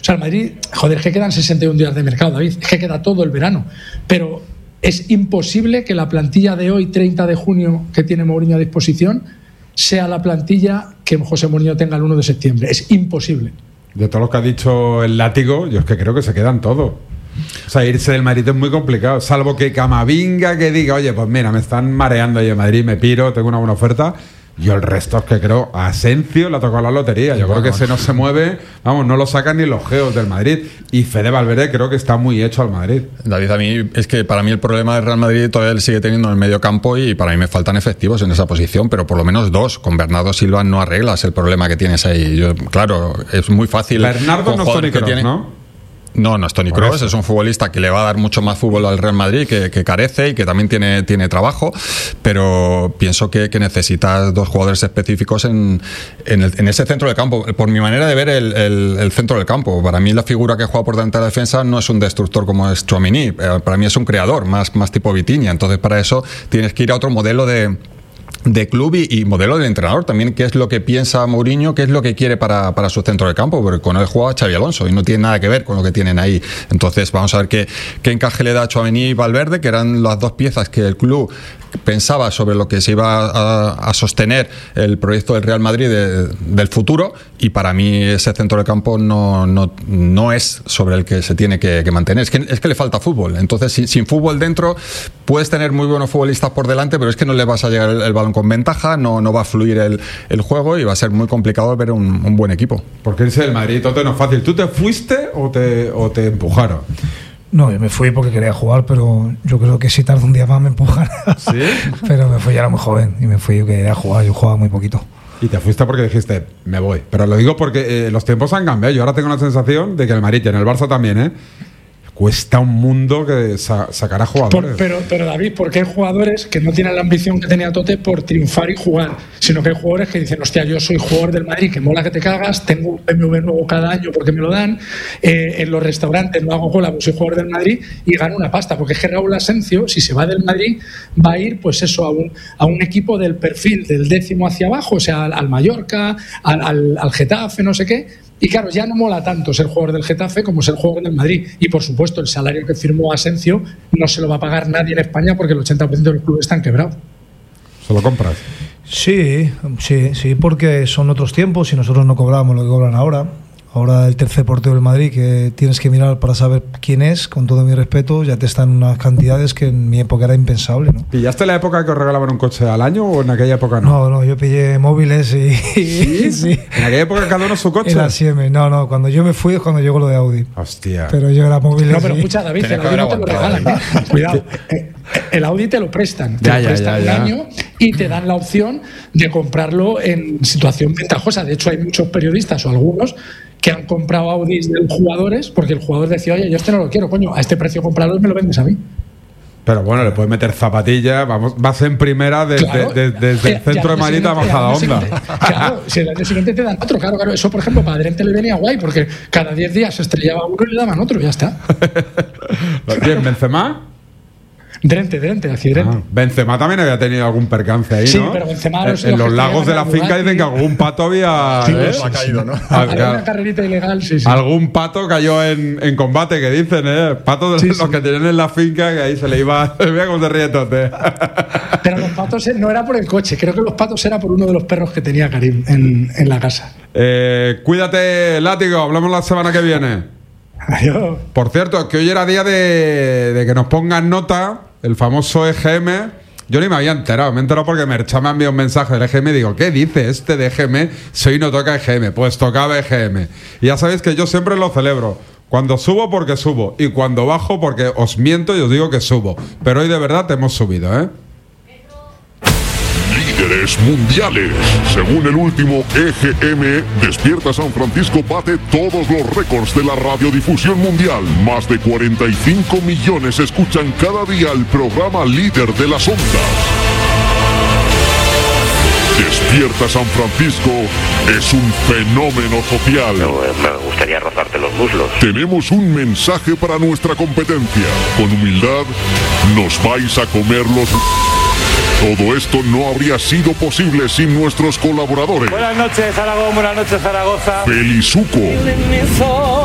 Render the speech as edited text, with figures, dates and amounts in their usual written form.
sea, el Madrid, joder, es que quedan 61 días de mercado, David, es que queda todo el verano, pero es imposible que la plantilla de hoy, 30 de junio, que tiene Mourinho a disposición, sea la plantilla que José Mourinho tenga el 1 de septiembre. Es imposible. De todo lo que ha dicho el Látigo, yo es que creo que se quedan todos. O sea, irse del Madrid es muy complicado, salvo que Camavinga que diga, oye, pues mira, me están mareando ahí en Madrid, me piro, tengo una buena oferta. Yo el resto es que creo, a Asensio le ha tocado la lotería. Yo creo que ese no se mueve, vamos, no lo sacan ni los geos del Madrid. Y Fede Valverde creo que está muy hecho al Madrid. David, a mí es que para mí el problema del Real Madrid todavía le sigue teniendo en el medio campo y para mí me faltan efectivos en esa posición, pero por lo menos 2. Con Bernardo Silva no arreglas el problema que tienes ahí. Claro, es muy fácil. Bernardo no es Toni Kroos, ¿no? No es Toni Kroos, es un futbolista que le va a dar mucho más fútbol al Real Madrid, que carece y que también tiene trabajo, pero pienso que necesitas 2 jugadores específicos en ese centro del campo. Por mi manera de ver el centro del campo, para mí la figura que juega por delante de la defensa no es un destructor como es Tchouaméni, para mí es un creador, más tipo Vitinha. Entonces para eso tienes que ir a otro modelo de club y modelo del entrenador también, qué es lo que piensa Mourinho, qué es lo que quiere para su centro de campo, porque con él juega Xabi Alonso y no tiene nada que ver con lo que tienen ahí. Entonces vamos a ver qué encaje le da a Tchouaméni y Valverde, que eran las 2 piezas que el club pensaba sobre lo que se iba a sostener el proyecto del Real Madrid del futuro, y para mí ese centro de campo no es sobre el que se tiene que mantener. Es que le falta fútbol. Entonces sin fútbol dentro puedes tener muy buenos futbolistas por delante, pero es que no le vas a llegar el balón con ventaja, no va a fluir el juego y va a ser muy complicado ver un buen equipo. Porque irse del Madrid todo no es fácil. ¿Tú te fuiste o te empujaron? No, yo me fui porque quería jugar, pero yo creo que si tarda un día más me empujan. ¿Sí? Pero me fui, ya era muy joven y me fui, yo quería jugar, yo jugaba muy poquito. Y te fuiste porque dijiste, me voy. Pero lo digo porque los tiempos han cambiado. Yo ahora tengo la sensación de que el Madrid, y en el Barça también, cuesta un mundo que sacar a jugadores. Pero David, porque hay jugadores que no tienen la ambición que tenía Tote por triunfar y jugar, sino que hay jugadores que dicen, hostia, yo soy jugador del Madrid, que mola que te cagas, tengo un BMW nuevo cada año porque me lo dan, en los restaurantes no hago cola, pues soy jugador del Madrid y gano una pasta, porque es que Raúl Asensio, si se va del Madrid, va a ir pues eso a un equipo del perfil del 10º hacia abajo, o sea, al Mallorca, al Getafe, no sé qué. Y claro, ya no mola tanto ser jugador del Getafe como ser jugador del Madrid. Y por supuesto, el salario que firmó Asensio no se lo va a pagar nadie en España porque el 80% de los clubes están quebrados. ¿Se lo compras? Sí, porque son otros tiempos y nosotros no cobrábamos lo que cobran ahora. Ahora el tercer portero del Madrid, que tienes que mirar para saber quién es, con todo mi respeto, ya te están unas cantidades que en mi época era impensable, ¿no? ¿Pillaste la época que os regalaban un coche al año o en aquella época no? No, yo pillé móviles y... ¿Sí? ¿En aquella época cada uno su coche? Era Siemens. No, cuando yo me fui es cuando llegó lo de Audi. Hostia. Pero yo era móviles. No, pero escucha, David, el Audi no te lo regalan. Cuidado. El Audi te lo prestan. Te lo prestan un año y te dan la opción de comprarlo en situación ventajosa. De hecho, hay muchos periodistas o algunos que han comprado Audis de los jugadores porque el jugador decía, oye, yo no lo quiero, coño, a este precio comprarlo me lo vendes a mí. Pero bueno, le puedes meter zapatillas, vas en primera desde el centro de Madrid a Majadahonda. Claro, si el año siguiente te dan otro, claro. Eso, por ejemplo, para Drente le venía guay, porque cada 10 días se estrellaba uno y le daban otro, y ya está. ¿Quién, Benzema? Drente, accidente. Benzema también había tenido algún percance ahí, ¿no? Sí, pero Benzema en los lagos de la finca dicen que algún pato había... ha caído, ¿no? Había una carrerita ilegal, sí. Algún pato cayó en combate, que dicen, pato de los que tienen en la finca, que ahí se le iba... Mira cómo se ríe Tote. Pero los patos no era por el coche, creo que los patos era por uno de los perros que tenía Karim en la casa. Cuídate, Látigo, hablamos la semana que viene. Adiós. Por cierto, que hoy era día de que nos pongan nota, el famoso EGM. Yo ni me había enterado, me he enterado porque Merchan me ha enviado un mensaje del EGM y digo, ¿qué dice este de EGM? Si hoy no toca EGM, pues tocaba EGM. Y ya sabéis que yo siempre lo celebro. Cuando subo porque subo y cuando bajo porque os miento y os digo que subo. Pero hoy de verdad te hemos subido, ¿eh? Líderes mundiales. Según el último EGM, Despierta San Francisco bate todos los récords de la radiodifusión mundial. Más de 45 millones escuchan cada día el programa líder de las ondas. Despierta San Francisco es un fenómeno social. No, me gustaría rozarte los muslos. Tenemos un mensaje para nuestra competencia. Con humildad, nos vais a comer los... Todo esto no habría sido posible sin nuestros colaboradores. Buenas noches, Aragón. Buenas noches, Zaragoza. Felizuco.